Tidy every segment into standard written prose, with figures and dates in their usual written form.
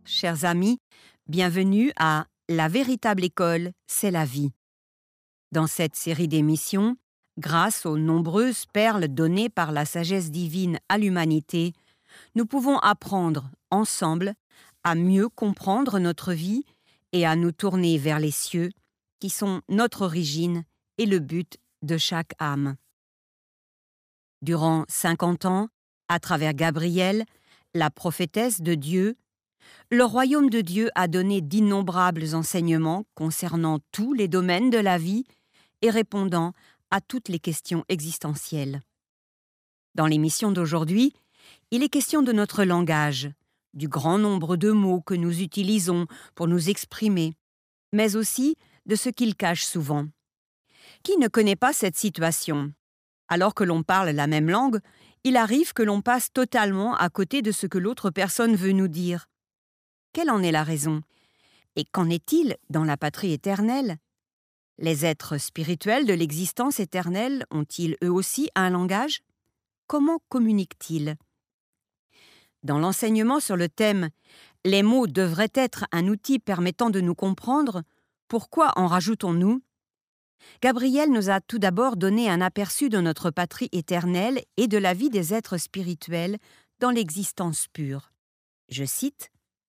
Chers amis, bienvenue à La véritable école, c'est la vie. Dans cette série d'émissions, grâce aux nombreuses perles données par la sagesse divine à l'humanité, nous pouvons apprendre ensemble à mieux comprendre notre vie et à nous tourner vers les cieux, qui sont notre origine et le but de chaque âme. Durant 50 ans, à travers Gabrielle, la prophétesse de Dieu, le royaume de Dieu a donné d'innombrables enseignements concernant tous les domaines de la vie et répondant à toutes les questions existentielles. Dans l'émission d'aujourd'hui, il est question de notre langage, du grand nombre de mots que nous utilisons pour nous exprimer, mais aussi de ce qu'il cache souvent. Qui ne connaît pas cette situation ? Alors que l'on parle la même langue, il arrive que l'on passe totalement à côté de ce que l'autre personne veut nous dire. Quelle en est la raison ? Et qu'en est-il dans la patrie éternelle ? Les êtres spirituels de l'existence éternelle ont-ils eux aussi un langage ? Comment communiquent-ils ? Dans l'enseignement sur le thème « Les mots devraient être un outil permettant de nous comprendre », pourquoi en rajoutons-nous ? Gabrielle nous a tout d'abord donné un aperçu de notre patrie éternelle et de la vie des êtres spirituels dans l'existence pure. Je cite :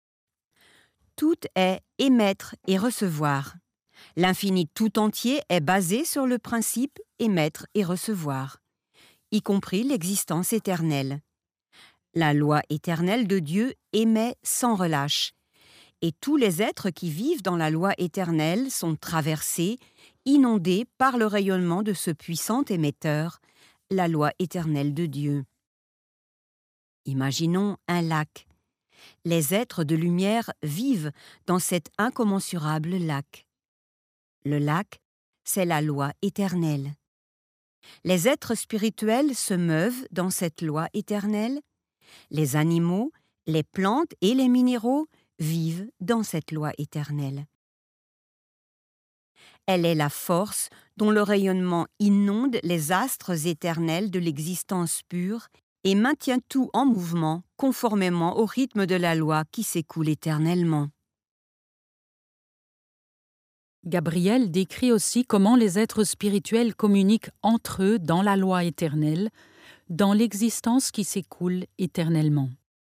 « Tout est émettre et recevoir. L'infini tout entier est basé sur le principe émettre et recevoir, y compris l'existence éternelle. La loi éternelle de Dieu émet sans relâche, et tous les êtres qui vivent dans la loi éternelle sont traversés, inondés par le rayonnement de ce puissant émetteur, la loi éternelle de Dieu. Imaginons un lac. Les êtres de lumière vivent dans cet incommensurable lac. Le lac, c'est la loi éternelle. Les êtres spirituels se meuvent dans cette loi éternelle. Les animaux, les plantes et les minéraux vivent dans cette loi éternelle. Elle est la force dont le rayonnement inonde les astres éternels de l'existence pure et maintient tout en mouvement conformément au rythme de la loi qui s'écoule éternellement. Gabrielle décrit aussi comment les êtres spirituels communiquent entre eux dans la loi éternelle, dans l'existence qui s'écoule éternellement.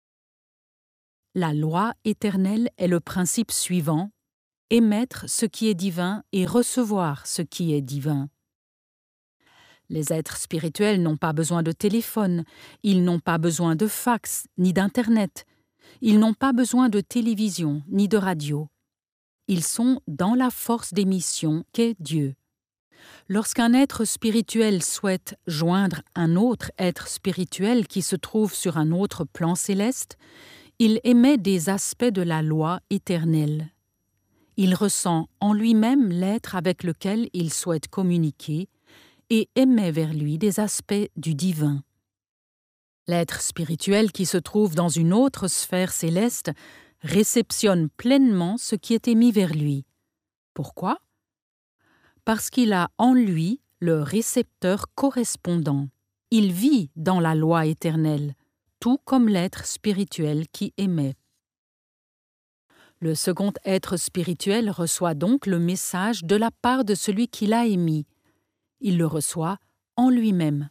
La loi éternelle est le principe suivant : émettre ce qui est divin et recevoir ce qui est divin. Les êtres spirituels n'ont pas besoin de téléphone, ils n'ont pas besoin de fax ni d'Internet, ils n'ont pas besoin de télévision ni de radio. Ils sont dans la force d'émission qu'est Dieu. Lorsqu'un être spirituel souhaite joindre un autre être spirituel qui se trouve sur un autre plan céleste, il émet des aspects de la loi éternelle. Il ressent en lui-même l'être avec lequel il souhaite communiquer et émet vers lui des aspects du divin. L'être spirituel qui se trouve dans une autre sphère céleste réceptionne pleinement ce qui est émis vers lui. Pourquoi ? Parce qu'il a en lui le récepteur correspondant. Il vit dans la loi éternelle, tout comme l'être spirituel qui émet. Le second être spirituel reçoit donc le message de la part de celui qui l'a émis. Il le reçoit en lui-même.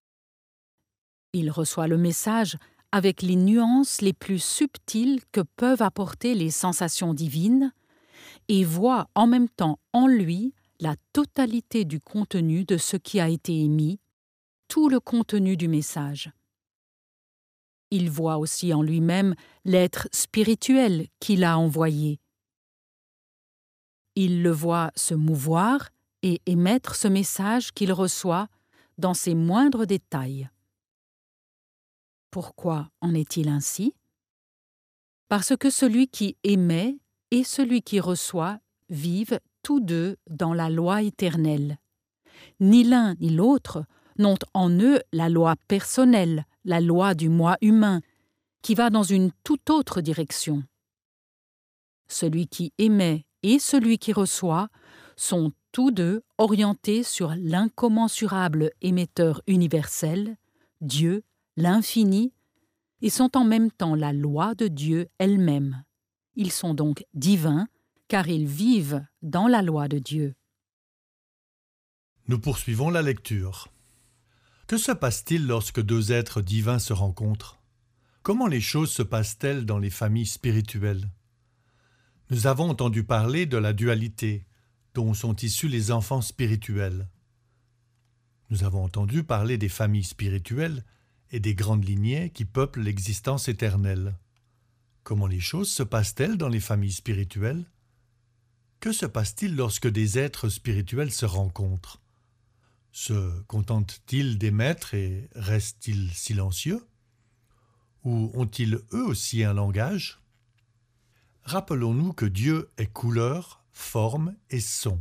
Il reçoit le message avec les nuances les plus subtiles que peuvent apporter les sensations divines et voit en même temps en lui la totalité du contenu de ce qui a été émis, tout le contenu du message. Il voit aussi en lui-même l'être spirituel qu'il a envoyé. Il le voit se mouvoir et émettre ce message qu'il reçoit dans ses moindres détails. Pourquoi en est-il ainsi ? Parce que celui qui émet et celui qui reçoit vivent tous deux dans la loi éternelle. Ni l'un ni l'autre n'ont en eux la loi personnelle, la loi du moi humain, qui va dans une toute autre direction. Celui qui émet et celui qui reçoit sont tous deux orientés sur l'incommensurable émetteur universel, Dieu, l'infini, et sont en même temps la loi de Dieu elle-même. Ils sont donc divins, car ils vivent dans la loi de Dieu. Nous poursuivons la lecture. Que se passe-t-il lorsque deux êtres divins se rencontrent? Comment les choses se passent-elles dans les familles spirituelles? Nous avons entendu parler de la dualité, dont sont issus les enfants spirituels. Nous avons entendu parler des familles spirituelles et des grandes lignées qui peuplent l'existence éternelle. Comment les choses se passent-elles dans les familles spirituelles? Que se passe-t-il lorsque des êtres spirituels se rencontrent? Se contentent-ils d'émettre et restent-ils silencieux? Ou ont-ils eux aussi un langage? Rappelons-nous que Dieu est couleur, forme et son.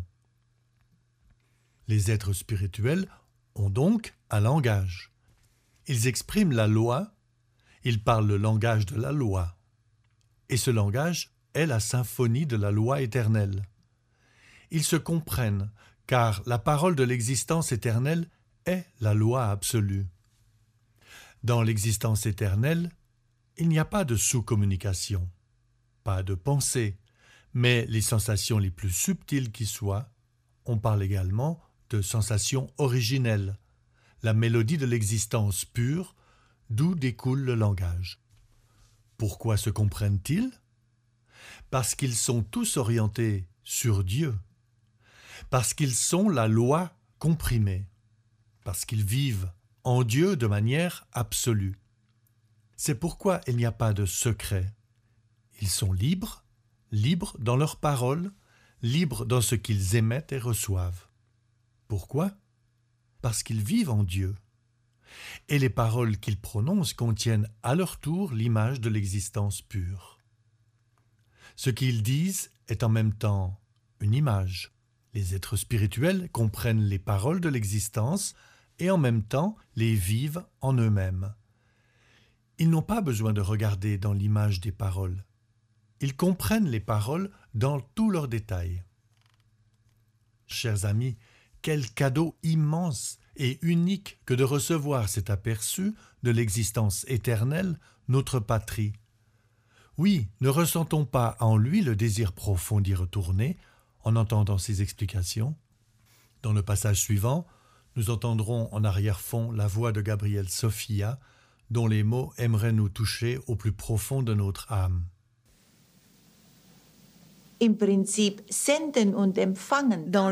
Les êtres spirituels ont donc un langage. Ils expriment la loi, ils parlent le langage de la loi. Et ce langage est la symphonie de la loi éternelle. Ils se comprennent, car la parole de l'existence éternelle est la loi absolue. Dans l'existence éternelle, il n'y a pas de sous-communication, pas de pensée, mais les sensations les plus subtiles qui soient. On parle également de sensations originelles, la mélodie de l'existence pure, d'où découle le langage. Pourquoi se comprennent-ils? Parce qu'ils sont tous orientés sur Dieu, parce qu'ils sont la loi comprimée, parce qu'ils vivent en Dieu de manière absolue. C'est pourquoi il n'y a pas de secret. Ils sont libres, libres dans leurs paroles, libres dans ce qu'ils émettent et reçoivent. Pourquoi? Parce qu'ils vivent en Dieu. Et les paroles qu'ils prononcent contiennent à leur tour l'image de l'existence pure. Ce qu'ils disent est en même temps une image. Les êtres spirituels comprennent les paroles de l'existence et en même temps les vivent en eux-mêmes. Ils n'ont pas besoin de regarder dans l'image des paroles. Ils comprennent les paroles dans tous leurs détails. Chers amis, quel cadeau immense et unique que de recevoir cet aperçu de l'existence éternelle, notre patrie. Oui, ne ressentons pas en lui le désir profond d'y retourner en entendant ces explications? Dans le passage suivant, nous entendrons en arrière-fond la voix de Gabriel Sophia, dont les mots aimeraient nous toucher au plus profond de notre âme. Im Prinzip senden und empfangen. Dans